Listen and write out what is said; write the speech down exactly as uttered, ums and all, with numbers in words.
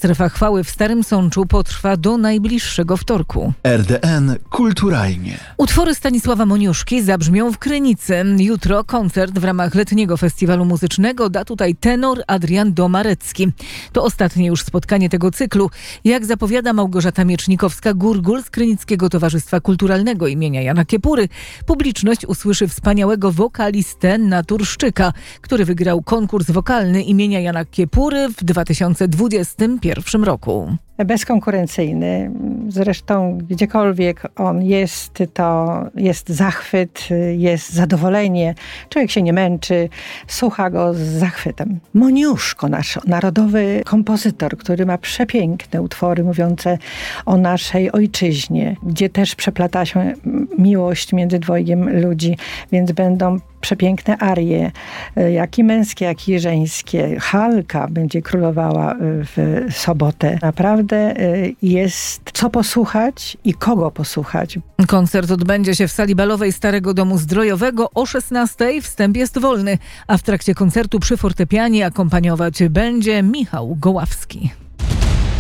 Strefa Chwały w Starym Sączu potrwa do najbliższego wtorku. R D N Kulturalnie. Utwory Stanisława Moniuszki zabrzmią w Krynicy. Jutro koncert w ramach letniego festiwalu muzycznego da tutaj tenor Adrian Domarecki. To ostatnie już spotkanie tego cyklu. Jak zapowiada Małgorzata Miecznikowska-Gurgul z Krynickiego Towarzystwa Kulturalnego imienia Jana Kiepury, publiczność usłyszy wspaniałego wokalistę Naturszczyka, który wygrał konkurs wokalny imienia Jana Kiepury w dwa tysiące dwudziestym pierwszym roku. Bezkonkurencyjny. Zresztą gdziekolwiek on jest, to jest zachwyt, jest zadowolenie. Człowiek się nie męczy, słucha go z zachwytem. Moniuszko, nasz narodowy kompozytor, który ma przepiękne utwory mówiące o naszej ojczyźnie, gdzie też przeplata się miłość między dwojgiem ludzi, więc będą przepiękne arie, jak i męskie, jak i żeńskie. Halka będzie królowała w sobotę. Naprawdę jest co posłuchać i kogo posłuchać. Koncert odbędzie się w sali balowej Starego Domu Zdrojowego o szesnastej. Wstęp jest wolny, a w trakcie koncertu przy fortepianie akompaniować będzie Michał Goławski.